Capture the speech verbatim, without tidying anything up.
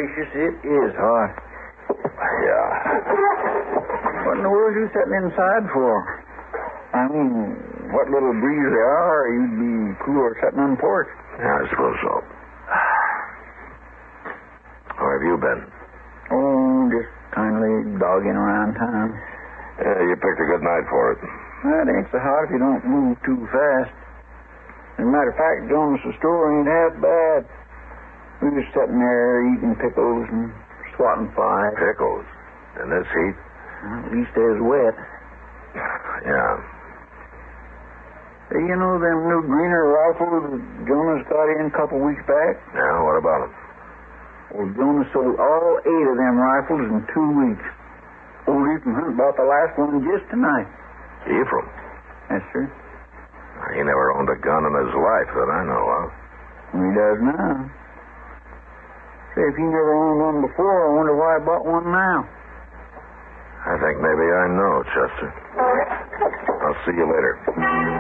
gracious, it is hot. Yeah. What in the world are you sitting inside for? I mean, what little breeze there are, you'd be cooler sitting on the porch. Yeah, I suppose so. How have you been? Oh, just kindly dogging around town. Yeah, you picked a good night for it. Well, it ain't so hot if you don't move too fast. As a matter of fact, Jonas's store ain't half bad. We was sitting there eating pickles and swatting flies. Pickles? In this heat? Well, at least they was wet. Yeah. Hey, you know them new Greener rifles that Jonas got in a couple weeks back? Yeah, what about them? Well, Jonas sold all eight of them rifles in two weeks. Old Ephraim Hunt bought the last one just tonight. Ephraim? Yes, sir. He never owned a gun in his life that I know of. Well, he does now. Say, if he never owned one before, I wonder why he bought one now. I think maybe I know, Chester. I'll see you later.